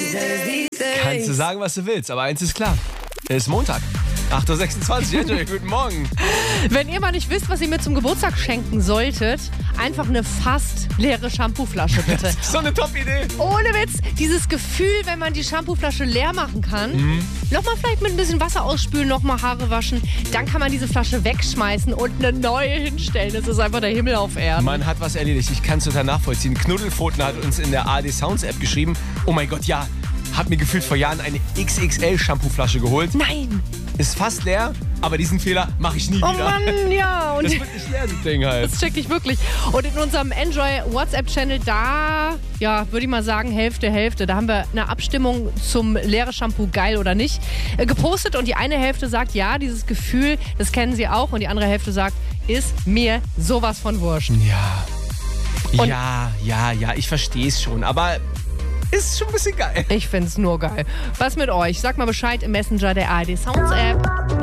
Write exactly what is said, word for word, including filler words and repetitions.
Kannst du sagen, was du willst, aber eins ist klar. Es ist Montag. acht Uhr sechsundzwanzig. Enjoy, guten Morgen. Wenn ihr mal nicht wisst, was ihr mir zum Geburtstag schenken solltet, einfach eine fast leere Shampooflasche bitte. Das ist so eine Top-Idee. Ohne Witz, dieses Gefühl, wenn man die Shampooflasche leer machen kann, Mhm. nochmal vielleicht mit ein bisschen Wasser ausspülen, nochmal Haare waschen, dann kann man diese Flasche wegschmeißen und eine neue hinstellen. Das ist einfach der Himmel auf Erden. Man hat was erledigt. Ich kann es total nachvollziehen. Knuddelpfoten hat uns in der A R D Sounds App geschrieben. Oh mein Gott, ja. Hab mir gefühlt vor Jahren eine X X L Shampooflasche geholt. Nein! Ist fast leer, aber diesen Fehler mache ich nie Oh wieder. Mann, ja. Und Das wird nicht leer, das Ding halt. das check ich wirklich. Und in unserem Enjoy WhatsApp-Channel, da, ja, würde ich mal sagen, Hälfte, Hälfte. Da haben wir eine Abstimmung zum leere Shampoo, geil oder nicht, äh, gepostet. Und die eine Hälfte sagt, ja, dieses Gefühl, das kennen sie auch. Und die andere Hälfte sagt, ist mir sowas von wurscht. Ja. Und- ja, ja, ja, ich verstehe es schon, aber ist schon ein bisschen geil. Ich find's nur geil. Was mit euch? Sagt mal Bescheid im Messenger der A R D Sounds App.